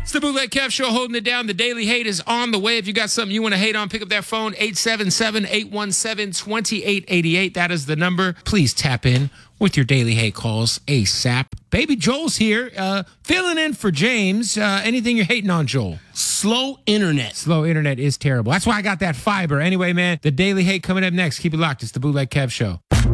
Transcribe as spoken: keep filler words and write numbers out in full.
It's the Bootleg Kev Show holding it down. The Daily Hate is on the way. If you got something you want to hate on, pick up that phone, eight seven seven, eight one seven, two eight eight eight. That is the number. Please tap in with your Daily Hate calls ASAP. Baby Joel's here, uh, filling in for James. Uh, anything you're hating on, Joel? Slow internet. Slow internet is terrible. That's why I got that fiber. Anyway, man, the Daily Hate coming up next. Keep it locked. It's the Bootleg Kev Show.